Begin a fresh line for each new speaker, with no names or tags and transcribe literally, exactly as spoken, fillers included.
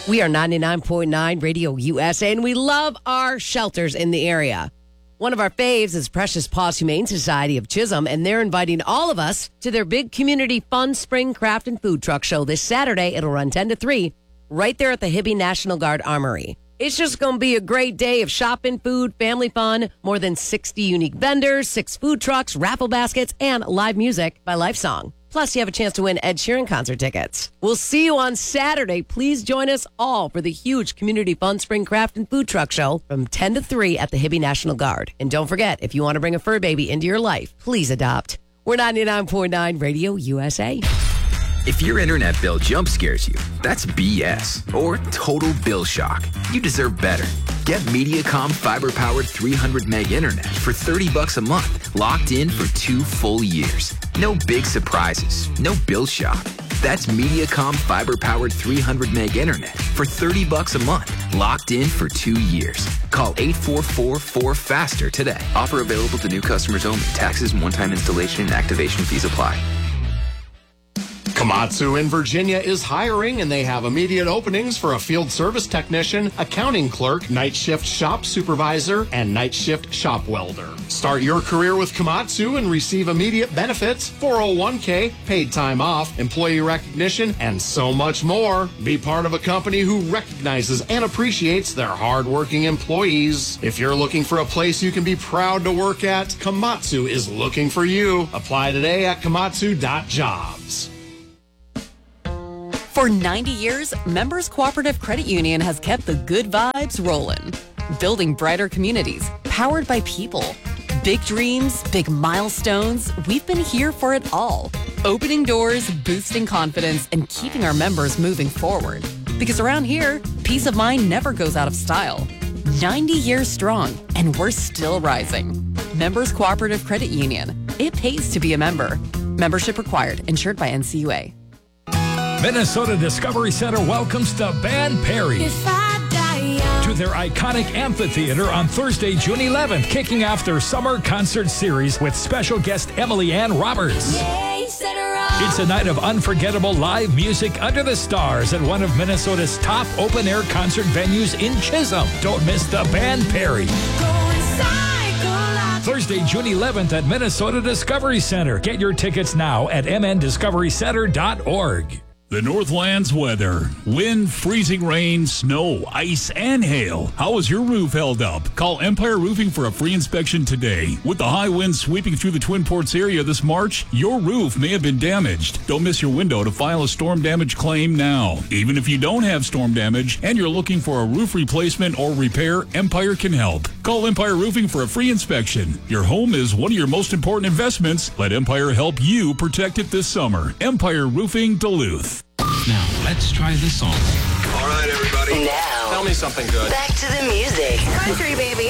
We are ninety-nine point nine Radio U S A, and we love our shelters in the area. One of our faves is Precious Paws Humane Society of Chisholm, and they're inviting all of us to their big community fun spring craft and food truck show this Saturday. It'll run ten to three right there at the Hibby National Guard Armory. It's just going to be a great day of shopping, food, family fun, more than sixty unique vendors, six food trucks, raffle baskets, and live music by Lifesong. Plus, you have a chance to win Ed Sheeran concert tickets. We'll see you on Saturday. Please join us all for the huge Community Fun Spring Craft and Food Truck Show from ten to three at the Hibby National Guard. And don't forget, if you want to bring a fur baby into your life, please adopt. We're ninety-nine point nine Radio U S A.
If your internet bill jump scares you, that's B S or total bill shock. You deserve better. Get Mediacom fiber-powered three hundred meg internet for thirty bucks a month, locked in for two full years. No big surprises, no bill shock. That's Mediacom fiber-powered three hundred meg internet for thirty bucks a month, locked in for two years. Call eight four four, four faster today. Offer available to new customers only. Taxes and one-time installation and activation fees apply.
Komatsu in Virginia is hiring, and they have immediate openings for a field service technician, accounting clerk, night shift shop supervisor, and night shift shop welder. Start your career with Komatsu and receive immediate benefits, four oh one k, paid time off, employee recognition, and so much more. Be part of a company who recognizes and appreciates their hard-working employees. If you're looking for a place you can be proud to work at, Komatsu is looking for you. Apply today at komatsu dot jobs.
For ninety years, Members Cooperative Credit Union has kept the good vibes rolling. Building brighter communities, powered by people. Big dreams, big milestones, we've been here for it all. Opening doors, boosting confidence, and keeping our members moving forward. Because around here, peace of mind never goes out of style. ninety years strong, and we're still rising. Members Cooperative Credit Union. It pays to be a member. Membership required. Insured by N C U A.
Minnesota Discovery Center welcomes the band Perry to their iconic amphitheater on Thursday, June eleventh, kicking off their summer concert series with special guest Emily Ann Roberts. It's a night of unforgettable live music under the stars at one of Minnesota's top open-air concert venues in Chisholm. Don't miss the band Perry. Thursday, June eleventh at Minnesota Discovery Center. Get your tickets now at m n discovery center dot org.
The Northlands weather. Wind, freezing rain, snow, ice, and hail. How is your roof held up? Call Empire Roofing for a free inspection today. With the high winds sweeping through the Twin Ports area this March, your roof may have been damaged. Don't miss your window to file a storm damage claim now. Even if you don't have storm damage and you're looking for a roof replacement or repair, Empire can help. Call Empire Roofing for a free inspection. Your home is one of your most important investments. Let Empire help you protect it this summer. Empire Roofing Duluth.
Now, let's try this song.
All right, everybody.
Now,
tell me something good.
Back to the music.
Country, baby.